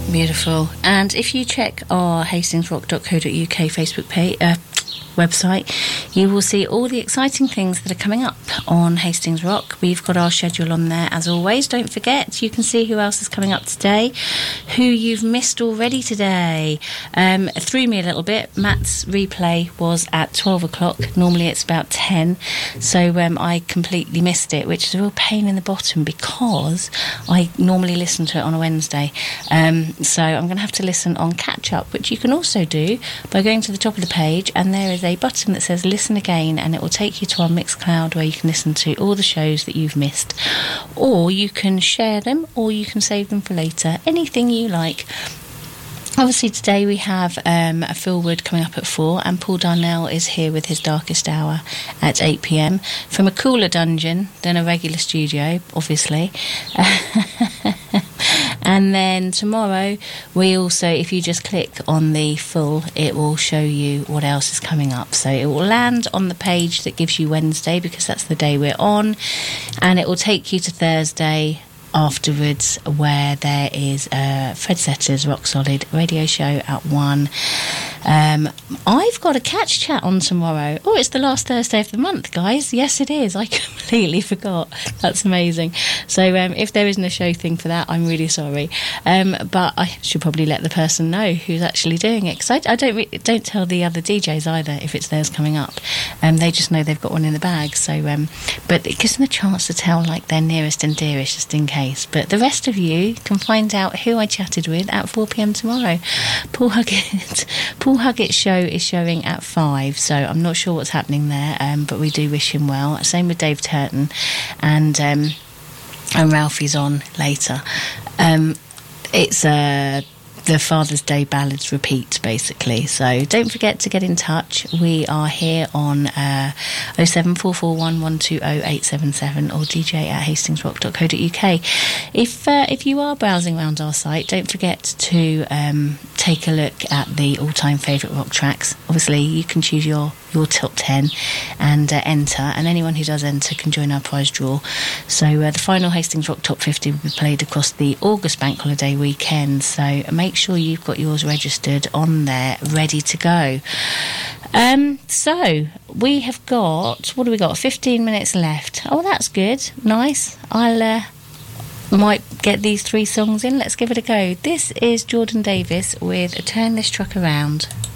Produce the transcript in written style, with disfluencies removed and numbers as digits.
Beautiful. And if you check our hastingsrock.co.uk Facebook page, website, you will see all the exciting things that are coming up on Hastings Rock. We've got our schedule on there as always. Don't forget, you can see who else is coming up today, who you've missed already today. It threw me a little bit. Matt's replay was at 12 o'clock. Normally it's about 10. So I completely missed it, which is a real pain in the bottom because I normally listen to it on a Wednesday. So I'm going to have to listen on catch up, which you can also do by going to the top of the page, and there is a button that says listen again, and it will take you to our Mixcloud where you can listen to all the shows that you've missed, or you can share them, or you can save them for later, anything you like. Obviously today we have a Phil Wood coming up at 4, and Paul Darnell is here with his Darkest Hour at 8 p.m. from a cooler dungeon than a regular studio, obviously. And then tomorrow we also, if you just click on the full, it will show you what else is coming up. So it will land on the page that gives you Wednesday, because that's the day we're on, and it will take you to Thursday afterwards, where there is Fred Setter's Rock Solid radio show at 1. I've got a catch chat on tomorrow. Oh, it's the last Thursday of the month, guys. Yes, it is. I completely forgot. That's amazing. So if there isn't a show thing for that, I'm really sorry. But I should probably let the person know who's actually doing it, because I don't tell the other DJs either if it's theirs coming up. They just know they've got one in the bag. So, but it gives them a chance to tell like their nearest and dearest, just in case. But the rest of you can find out who I chatted with at 4 p.m. tomorrow. Paul Huggett's show is showing at 5, so I'm not sure what's happening there, but we do wish him well. Same with Dave Turton, and Ralphie's on later. It's the Father's Day ballads repeat, basically. So don't forget to get in touch. We are here on 07441 120 877 or dj@hastingsrock.co.uk. If you are browsing around our site, don't forget to take a look at the all-time favourite rock tracks. Obviously, you can choose your top 10 and enter, and anyone who does enter can join our prize draw. So the final Hastings Rock Top 50 will be played across the August bank holiday weekend, so make sure you've got yours registered on there, ready to go. So we have got, what do we got, 15 minutes left. Oh, that's good, nice. I'll might get these 3 songs in. Let's give it a go. This is Jordan Davis with Turn This Truck Around.